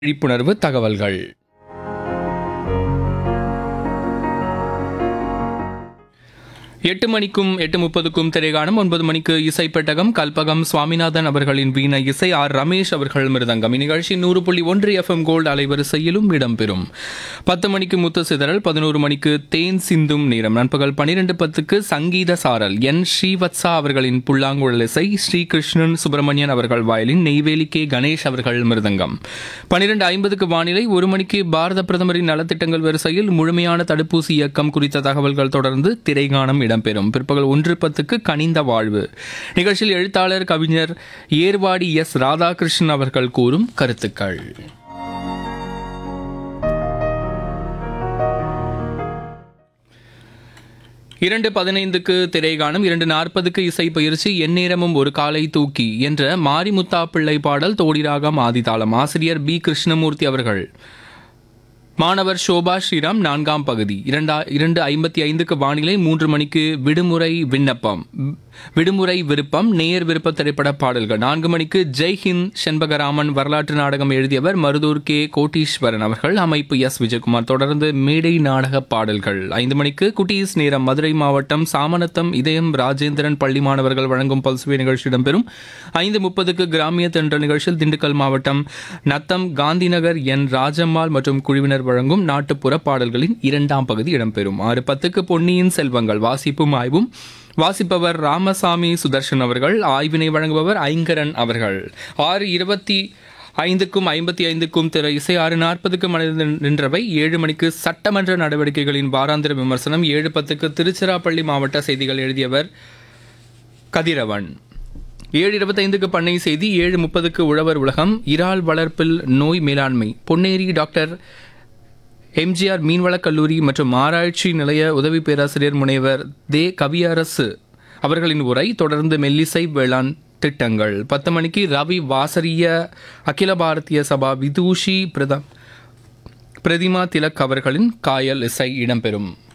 விழிப்புணர்வு தகவல்கள். எட்டு மணிக்கும் 8:30க்கும் திரைகாணும். 9 மணிக்கு இசைப்பெட்டகம். கல்பகம் சுவாமிநாதன் அவர்களின் வீணை இசை. ஆர் ரமேஷ் அவர்கள் மிருதங்கம். இந்நிகழ்ச்சி 100.1 FM கோல்டு அலைவரிசையிலும் இடம்பெறும். 10 மணிக்கு முத்து சிதறல். 11 மணிக்கு தேன் சிந்தும் நேரம். நண்பகல் 12:10க்கு சங்கீத சாரல். என் ஸ்ரீவத்சா அவர்களின் புல்லாங்குழல் இசை. ஸ்ரீகிருஷ்ணன் சுப்பிரமணியன் அவர்கள் வயலின். நெய்வேலி கே கணேஷ் அவர்கள் மிருதங்கம். 12:50க்கு வானிலை. 1 மணிக்கு பாரத பிரதமரின் நலத்திட்டங்கள் வரிசையில் முழுமையான தடுப்பூசி இயக்கம் குறித்த தகவல்கள் தொடர்ந்து திரைகாணம் இடம்பெறும். பிற்பகல் 1:10க்கு கனிந்த வாழ்வு நிகழ்ச்சியில் எழுத்தாளர் கவிஞர் ஏர்வாடி எஸ் ராதாகிருஷ்ணன் அவர்கள் கூறும் கருத்துக்கள். இரண்டு 15க்கு திரைகாணம். 2:40க்கு இசை பயிற்சி. எந்நேரமும் ஒரு காலை தூக்கி என்ற மாரிமுத்தா பிள்ளை பாடல். தோடிராகம் ஆதிதாளம். ஆசிரியர் பி கிருஷ்ணமூர்த்தி அவர்கள். மாணவர் ஷோபா ஸ்ரீராம். 4ஆம் பகுதி. 2:55க்கு வானிலை. 3 மணிக்கு விடுமுறை விருப்பம் நேயர் விருப்ப திரைப்பட பாடல்கள். 4 மணிக்கு ஜெய்ஹிந்த் செண்பகராமன் வரலாற்று நாடகம் எழுதியவர் மருதூர் கே கோட்டீஸ்வரன் அவர்கள். அமைப்பு எஸ் விஜயகுமார். தொடர்ந்து மேடை நாடக பாடல்கள். 5 மணிக்கு குட்டீஸ் நேரம். மதுரை மாவட்டம் சாமநத்தம் இதயம் ராஜேந்திரன் பள்ளி மாணவர்கள் வழங்கும் பல்சுவை நிகழ்ச்சி இடம்பெறும். 5:30க்கு கிராமிய தென்றல் நிகழ்ச்சியில் திண்டுக்கல் மாவட்டம் நத்தம் காந்திநகர் என் ராஜம்மாள் மற்றும் குழுவினர் வழங்கும் நாட்டுப்புற பாடல்களின் 2ஆம் பகுதி இடம்பெறும். 6:10க்கு பொன்னியின் செல்வங்கள். வாசிப்பும் ஆய்வும். வாசிப்பவர் ராமசாமி சுதர்ஷன் அவர்கள். ஆய்வினை வழங்குபவர் ஐங்கரன் அவர்கள். 6:25க்கும் 55க்கும் திரை இசை. 6:40க்கு மனதில் நின்றவை. 7 மணிக்கு சட்டமன்ற நடவடிக்கைகளின் வாராந்திர விமர்சனம். 7:10க்கு திருச்சிராப்பள்ளி மாவட்ட செய்திகள் எழுதியவர் கதிரவன். 7:25க்கு பண்ணை செய்தி. 7:30க்கு உழவர் உலகம். இறால் வளர்ப்பில் நோய் மேலாண்மை. பொன்னேரி டாக்டர் எம்ஜிஆர் மீன்வளக் கல்லூரி மற்றும் ஆராய்ச்சி நிலைய உதவி பேராசிரியர் முனைவர் தே கவியரசு அவர்களின் உரை. தொடர்ந்து மெல்லிசை வேளாண் திட்டங்கள். 10 மணிக்கு ரவி வாசரிய அகில பாரதிய சபா விதூஷி பிரதிமா திலக் அவர்களின் காயல் இசை இடம்பெறும்.